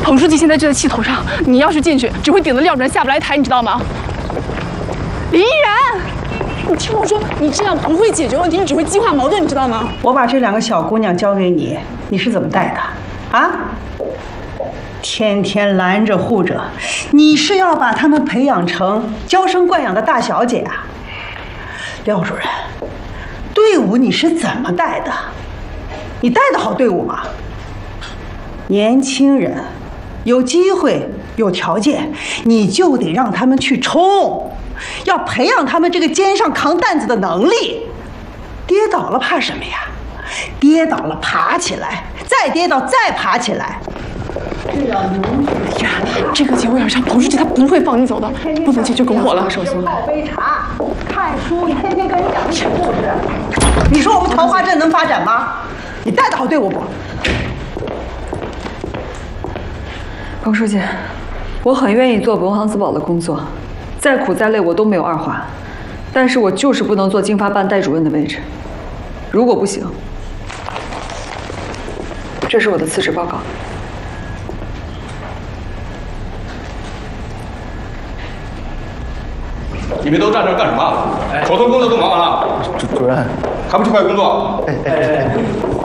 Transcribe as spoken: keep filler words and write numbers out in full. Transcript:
彭书记现在就在气头上，你要是进去，只会顶得撂着下不来台，你知道吗？林依然，你听我说，你这样不会解决问题，你只会激化矛盾，你知道吗？ 我把这两个小姑娘交给你，你是怎么带的？啊？天天拦着护着，你是要把她们培养成娇生惯养的大小姐啊？廖主任，队伍你是怎么带的？你带得好队伍吗？年轻人有机会有条件，你就得让他们去冲，要培养他们这个肩上扛担子的能力。跌倒了怕什么呀？跌倒了爬起来，再跌倒再爬起来。这要努力呀！ 这个结果要上彭书记他不会放你走的，不能进去拱火了。 手心泡杯茶，看书，天天跟你讲历史故事。你说我们桃花镇能发展吗？你带得好队伍不？ 彭书记，我很愿意做文航自保的工作，再苦再累我都没有二话，但是我就是不能做经发办代主任的位置。如果不行，这是我的辞职报告。 你们都站这干什么？口头工作都忙完了。 主主任， 还不去快工作？ 哎哎哎。